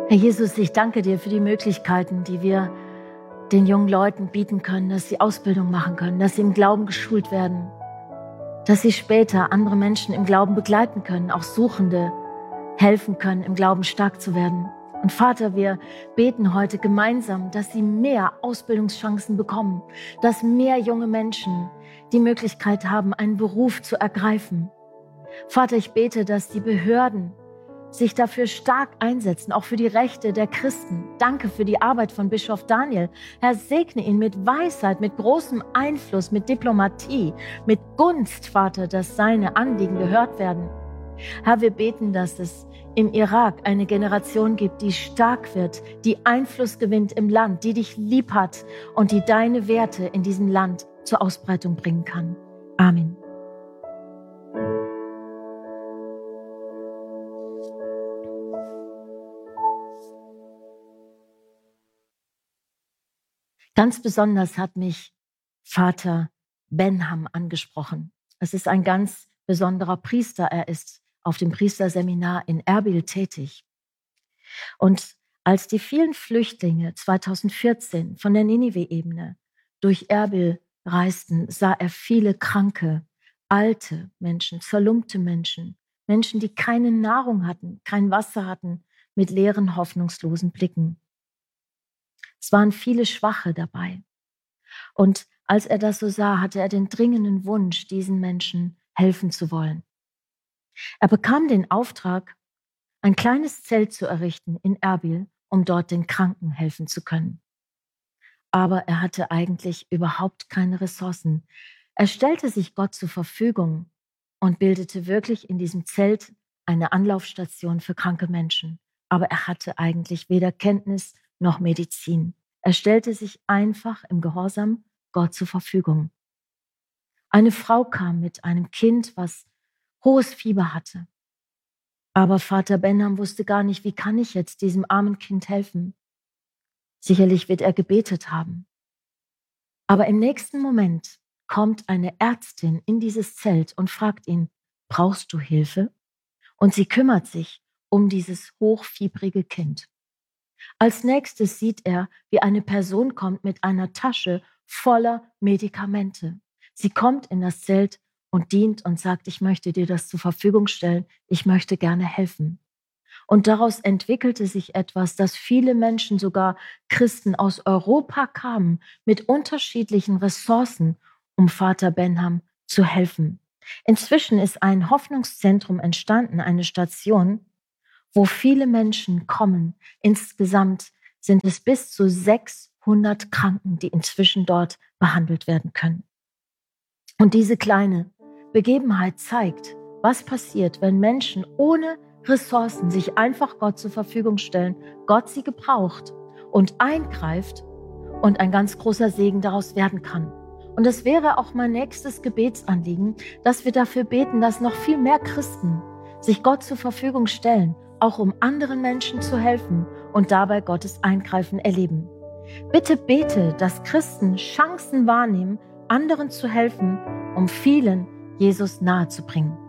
Herr Jesus, ich danke dir für die Möglichkeiten, die wir den jungen Leuten bieten können, dass sie Ausbildung machen können, dass sie im Glauben geschult werden, dass sie später andere Menschen im Glauben begleiten können, auch Suchende helfen können, im Glauben stark zu werden. Und Vater, wir beten heute gemeinsam, dass sie mehr Ausbildungschancen bekommen, dass mehr junge Menschen die Möglichkeit haben, einen Beruf zu ergreifen. Vater, ich bete, dass die Behörden sich dafür stark einsetzen, auch für die Rechte der Christen. Danke für die Arbeit von Bischof Daniel. Herr, segne ihn mit Weisheit, mit großem Einfluss, mit Diplomatie, mit Gunst, Vater, dass seine Anliegen gehört werden. Herr, wir beten, dass es im Irak eine Generation gibt, die stark wird, die Einfluss gewinnt im Land, die dich lieb hat und die deine Werte in diesem Land zur Ausbreitung bringen kann. Amen. Ganz besonders hat mich Vater Benham angesprochen. Es ist ein ganz besonderer Priester. Er ist auf dem Priesterseminar in Erbil tätig. Und als die vielen Flüchtlinge 2014 von der Ninive-Ebene durch Erbil reisten, sah er viele kranke, alte Menschen, zerlumpte Menschen, Menschen, die keine Nahrung hatten, kein Wasser hatten, mit leeren, hoffnungslosen Blicken. Es waren viele Schwache dabei. Und als er das so sah, hatte er den dringenden Wunsch, diesen Menschen helfen zu wollen. Er bekam den Auftrag, ein kleines Zelt zu errichten in Erbil, um dort den Kranken helfen zu können. Aber er hatte eigentlich überhaupt keine Ressourcen. Er stellte sich Gott zur Verfügung und bildete wirklich in diesem Zelt eine Anlaufstation für kranke Menschen. Aber er hatte eigentlich weder Kenntnis noch Medizin. Er stellte sich einfach im Gehorsam Gott zur Verfügung. Eine Frau kam mit einem Kind, was hohes Fieber hatte. Aber Vater Benham wusste gar nicht, wie kann ich jetzt diesem armen Kind helfen? Sicherlich wird er gebetet haben. Aber im nächsten Moment kommt eine Ärztin in dieses Zelt und fragt ihn, brauchst du Hilfe? Und sie kümmert sich um dieses hochfiebrige Kind. Als nächstes sieht er, wie eine Person kommt mit einer Tasche voller Medikamente. Sie kommt in das Zelt und dient und sagt, ich möchte dir das zur Verfügung stellen, ich möchte gerne helfen. Und daraus entwickelte sich etwas, dass viele Menschen, sogar Christen aus Europa kamen, mit unterschiedlichen Ressourcen, um Vater Benham zu helfen. Inzwischen ist ein Hoffnungszentrum entstanden, eine Station, wo viele Menschen kommen. Insgesamt sind es bis zu 600 Kranken, die inzwischen dort behandelt werden können. Und diese kleine Begebenheit zeigt, was passiert, wenn Menschen ohne Ressourcen sich einfach Gott zur Verfügung stellen, Gott sie gebraucht und eingreift und ein ganz großer Segen daraus werden kann. Und es wäre auch mein nächstes Gebetsanliegen, dass wir dafür beten, dass noch viel mehr Christen sich Gott zur Verfügung stellen, auch um anderen Menschen zu helfen und dabei Gottes Eingreifen erleben. Bitte bete, dass Christen Chancen wahrnehmen, anderen zu helfen, um vielen Jesus nahe zu bringen.